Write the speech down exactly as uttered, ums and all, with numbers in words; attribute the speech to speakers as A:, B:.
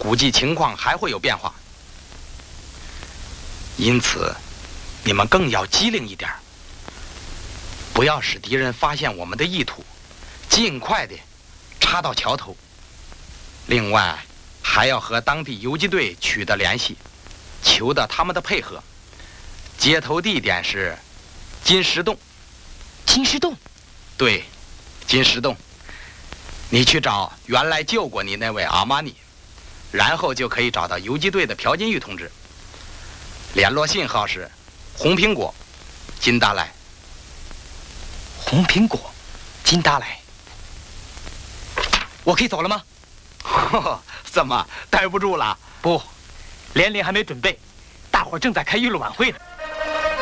A: 估计情况还会有变化。因此，你们更要机灵一点，不要使敌人发现我们的意图，尽快的插到桥头。另外，还要和当地游击队取得联系，求得他们的配合。接头地点是金石洞。
B: 金石洞？
A: 对，金石洞。你去找原来救过你那位阿玛尼，然后就可以找到游击队的朴金玉同志。联络信号是红苹果，金达莱。
B: 红苹果，金达莱。我可以走了吗？
A: 怎么待不住了？
B: 不，连连还没准备，大伙儿正在开娱乐晚会呢。